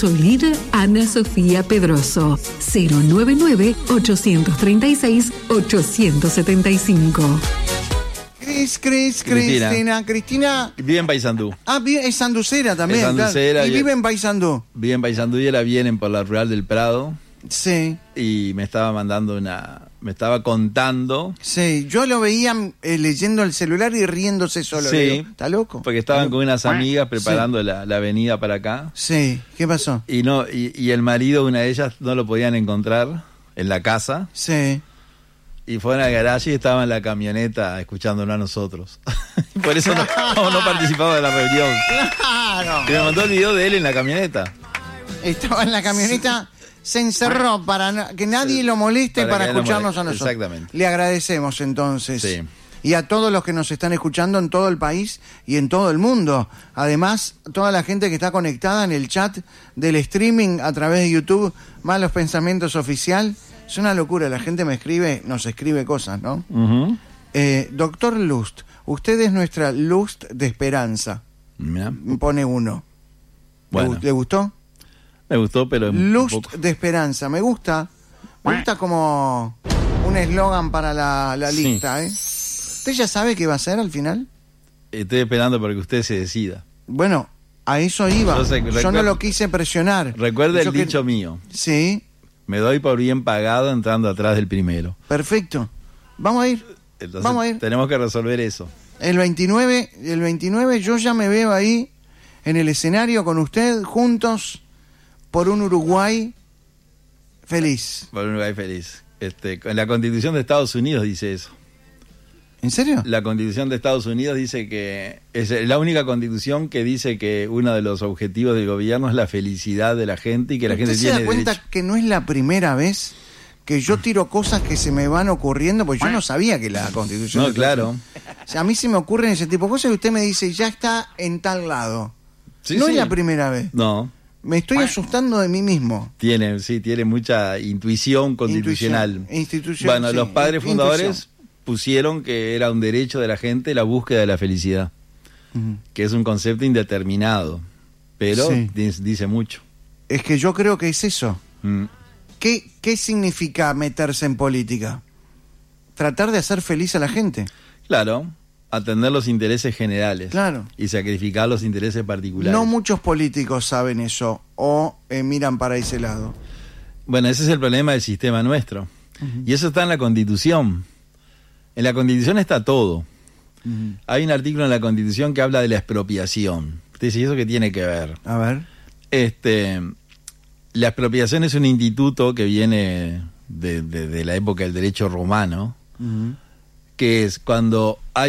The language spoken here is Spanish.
Soy líder Ana Sofía Pedroso. 099-836-875. Cristina. Vive en Paysandú. Es sanducera también. Es sanducera, claro. Y vive en Paysandú. Vive en Paysandú y ahora vienen por la Rural del Prado. Sí. Y me estaba me estaba contando. Sí, yo lo veía leyendo el celular y riéndose solo. Sí. Digo, ¿está loco? Porque estaban con unas amigas preparando sí. la avenida para acá. Sí, ¿qué pasó? Y el marido de una de ellas no lo podían encontrar en la casa. Sí. Y fueron al garaje y estaba en la camioneta escuchándonos a nosotros. Por eso no participaba de la reunión. Claro. Y me mandó el video de él en la camioneta. Estaba en la camioneta, se encerró para que nadie lo moleste para escucharnos a nosotros. Exactamente. Le agradecemos entonces. Sí. Y a todos los que nos están escuchando en todo el país y en todo el mundo. Además, toda la gente que está conectada en el chat del streaming a través de YouTube, Malos Pensamientos Oficial. Es una locura, la gente nos escribe cosas, ¿no? Uh-huh. Doctor Lust, usted es nuestra Lust de esperanza. Mira. Pone uno. Bueno. ¿Le gustó? Me gustó, pero... Lust de esperanza, me gusta. Me gusta como un eslogan para la lista, ¿eh? ¿Usted ya sabe qué va a hacer al final? Estoy esperando para que usted se decida. Bueno, a eso iba. Yo no lo quise presionar. Recuerde el dicho mío. Sí. Me doy por bien pagado entrando atrás del primero. Perfecto. Vamos a ir. Entonces, vamos a ir. Tenemos que resolver eso. El 29 yo ya me veo ahí en el escenario con usted, juntos, por un Uruguay feliz. Por un Uruguay feliz. En la Constitución de Estados Unidos dice eso. ¿En serio? La Constitución de Estados Unidos dice que es la única constitución que dice que uno de los objetivos del gobierno es la felicidad de la gente y que la gente tiene ¿Usted se da cuenta derecho? que no es la primera vez que yo tiro cosas que se me van ocurriendo? Porque yo no sabía que la Constitución... No, claro. O sea, a mí se me ocurren ese tipo de cosas y usted me dice, ya está en tal lado. Sí, no sí. es la primera vez. No. Me estoy asustando de mí mismo. Tiene mucha intuición constitucional. Bueno, sí, los padres fundadores pusieron que era un derecho de la gente la búsqueda de la felicidad, que es un concepto indeterminado, pero dice mucho. Es que yo creo que es eso. ¿Qué significa meterse en política? Tratar de hacer feliz a la gente. Claro, atender los intereses generales. Claro. Y sacrificar los intereses particulares. No muchos políticos saben eso o miran para ese lado. Bueno, ese es el problema del sistema nuestro. Y eso está en la Constitución. En la Constitución está todo. Hay un artículo en la Constitución que habla de la expropiación. Usted dice, ¿y eso qué tiene que ver? A ver. La expropiación es un instituto que viene de la época del derecho romano, que es cuando hay